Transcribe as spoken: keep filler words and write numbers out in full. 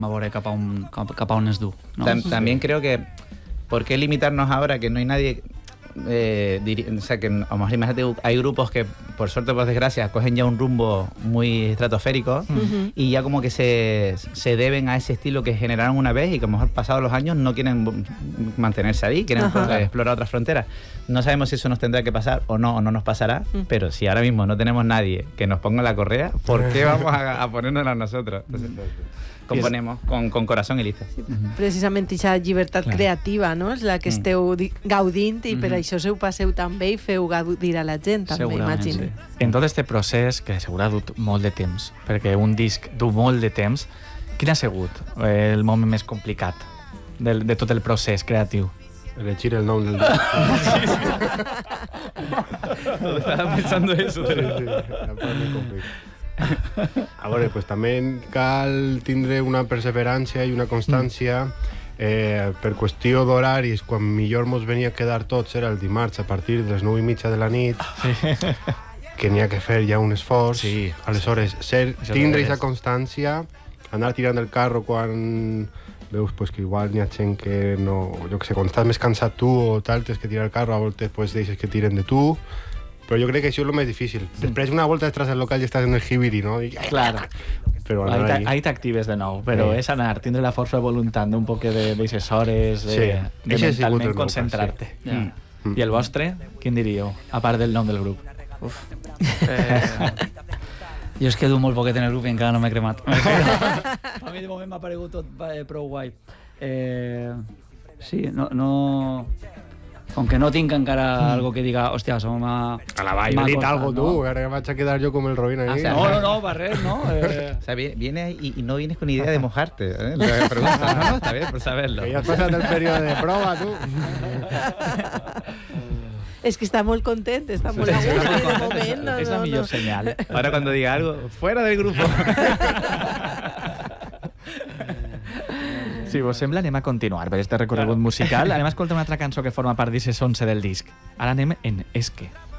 a veure cap a on, cap, cap a on es du. ¿No? Tam también creo que, ¿por qué limitarnos ahora que no hay nadie? Eh, o sea, que a lo mejor imagínate, hay grupos que, por suerte o por desgracia, cogen ya un rumbo muy estratosférico uh-huh. y ya como que se, se deben a ese estilo que generaron una vez y que a lo mejor pasados los años no quieren mantenerse ahí, quieren uh-huh. explorar otras fronteras. No sabemos si eso nos tendrá que pasar o no, o no nos pasará, uh-huh. pero si ahora mismo no tenemos nadie que nos ponga la correa, ¿por qué vamos a, a ponérnosla nosotros? Entonces, componemos con, con corazón i listes. Sí, uh-huh. Precisament aquesta llibertat Clar. creativa, no? És la que esteu gaudint i uh-huh. per això seu passeu també i feu gaudir a la gent, també, imagino. Sí. En tot este procés, que segurament ha dut molt de temps, perquè un disc du molt de temps, quin ha sigut el moment més complicat de, de tot el procés creatiu? Elegir el nom del disc. Sí, sí. Estava pensando eso. Sí, sí, la part més complicat. A veure, pues, també cal tindre una perseverança i una constància. Eh, per qüestió d'horaris, quan millor mos venia a quedar tots era el dimarts a partir de les nou i mitja de la nit, que n'hi ha que fer ja un esforç. Sí, aleshores, ser, tindre aquesta constància, anar tirant el carro quan veus pues, que igual n'hi ha gent que no... Jo que sé, quan estàs més cansat tu o tal, tens que tirar el carro, a voltes pues, deixes que tiren de tu. Però jo crec que això és el més difícil. Després una volta estàs al local i estàs en el jibiri, no? I... Claro. Però ahí, ahí... ahí t'actives de nou, però sí. és anar, tindre la força de voluntat d'un poc d'aixes hores, de, sí. de mentalment concentrar-te. Sí. Ja. Mm. I el vostre, quin diríeu, a part del nom del grup? Uf. Eh... Jo es quedo molt poquet en el grup i encara no m'he cremat. A mi de moment m'ha paregut tot eh, prou guai. Eh... Sí, no... no... Com que no tinc encara mm. algo que diga, hòstia, som a... A la vall, he dit algo tú, no? Ara vaig a quedar yo como el Robin ahí. Ah, o sea, no, no, no, barrer, ¿no? Eh... O sea, vienes y, y no vienes con idea de mojarte, ¿eh? Lo que preguntas, no, no, está bien, por saberlo. Que ya has pasado el periodo de prueba, tú. Es que está molt content, està molt a gust en el moment. No, és la no, millor no. senyal. Ahora cuando diga algo, fuera del grupo. Si vos sembla, anem a continuar per este recorregut musical. Anem a escoltar una altra cançó que forma part d'aquest onze del disc. Ara anem en Esque.